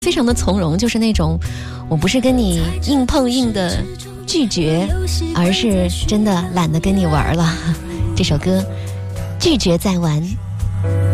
非常的从容，就是那种我不是跟你硬碰硬的拒绝，而是真的懒得跟你玩了。这首歌拒绝再玩。